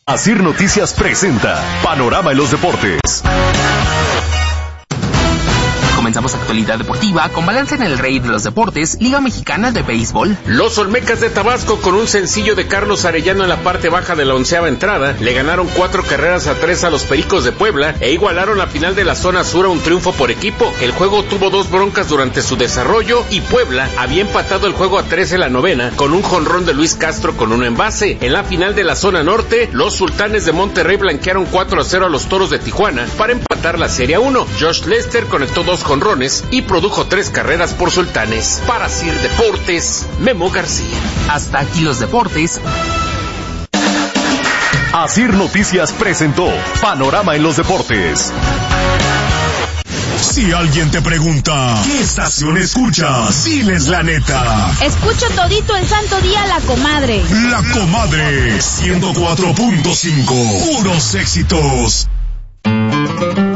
Asir Noticias presenta Panorama en los Deportes. Comenzamos actualidad deportiva con balance en el Rey de los Deportes, Liga Mexicana de Béisbol. Los Olmecas de Tabasco, con un sencillo de Carlos Arellano en la parte baja de la 11ª entrada, le ganaron 4-3 a los Pericos de Puebla e igualaron la final de la zona sur a un triunfo por equipo. El juego tuvo 2 broncas durante su desarrollo y Puebla había empatado el juego a 3 en la 9ª con un jonrón de Luis Castro con 1 envase. En la final de la zona norte, los Sultanes de Monterrey blanquearon 4-0 a los Toros de Tijuana para empatar la Serie 1. Josh Lester conectó 2 jonrones y produjo 3 carreras por Sultanes. Para Sir Deportes, Memo García. Hasta aquí los deportes. Asir Noticias presentó Panorama en los Deportes. Si alguien te pregunta, ¿qué estación escuchas? Diles la neta. Escucho todito el santo día La Comadre. La Comadre, 104.5. Puros éxitos.